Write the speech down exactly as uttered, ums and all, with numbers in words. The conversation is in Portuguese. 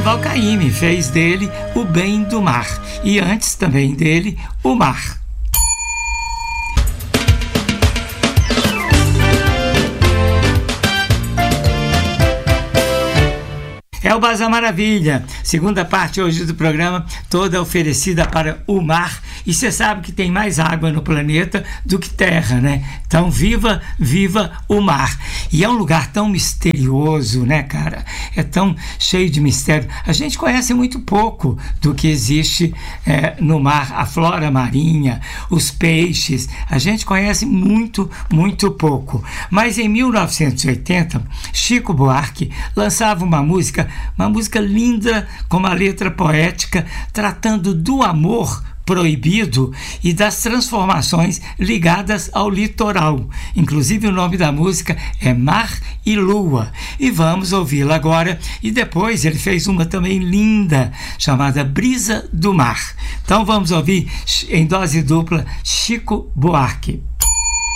Dorival Caymmi fez dele O Bem do Mar e antes também dele O Mar. É o Bazar Maravilha, segunda parte hoje do programa, toda oferecida para o mar. E você sabe que tem mais água no planeta do que terra, né? Então viva, viva o mar. E é um lugar tão misterioso, né, cara? É tão cheio de mistério. A gente conhece muito pouco do que existe é, no mar, a flora marinha, os peixes. A gente conhece muito, muito pouco. Mas em mil novecentos e oitenta, Chico Buarque lançava uma música Uma música linda, com uma letra poética, tratando do amor proibido e das transformações ligadas ao litoral. Inclusive o nome da música é Mar e Lua. E vamos ouvi-la agora. E depois ele fez uma também linda, chamada Brisa do Mar. Então vamos ouvir em dose dupla Chico Buarque.